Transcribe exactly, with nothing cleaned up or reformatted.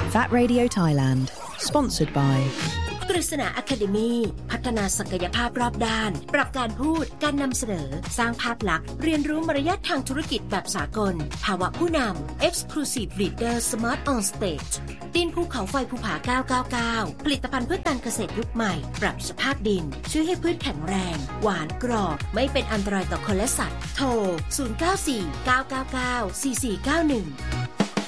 That Radio Thailand Sponsored by กฤษณา Academy พัฒนาศักยภาพรอบด้านปรับการพูดการนำเสนอสร้างภาพลักษณ์เรียนรู้มารยาททางธุรกิจแบบสากลภาวะผู้นำ Exclusive Leader Smart on Stage ดินภูเขาไฟภูผาเก้าเก้าเก้าผลิตภัณฑ์เพื่อการเกษตรยุคใหม่ปรับสภาพดินช่วยให้พืชแข็งแรงหวานกรอบไม่เป็นอันตรายต่อคนและสัตว์โทรศูนย์ เก้า สี่ เก้า เก้า เก้า สี่ สี่ เก้า หนึ่ง